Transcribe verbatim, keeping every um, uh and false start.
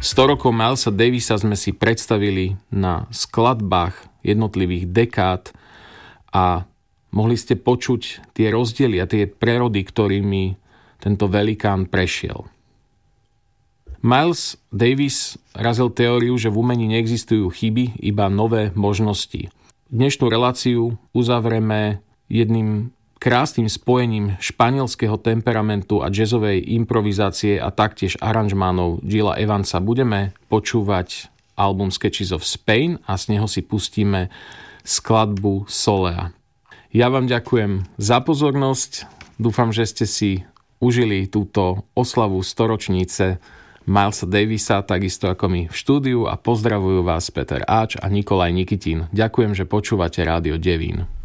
sto rokov Milesa Davisa sme si predstavili na skladbách jednotlivých dekád a mohli ste počuť tie rozdiely a tie prerody, ktorými tento velikán prešiel. Miles Davis razil teóriu, že v umení neexistujú chyby, iba nové možnosti. Dnešnú reláciu uzavrieme jedným krásnym spojením španielského temperamentu a jazzovej improvizácie a taktiež aranžmánov Gilla Evansa. Budeme počúvať album Sketches of Spain a z neho si pustíme skladbu Solea. Ja vám ďakujem za pozornosť. Dúfam, že ste si užili túto oslavu storočnice Milesa Davisa, takisto ako my v štúdiu, a pozdravujú vás Peter Áč a Nikolaj Nikitín. Ďakujem, že počúvate Rádio Devín.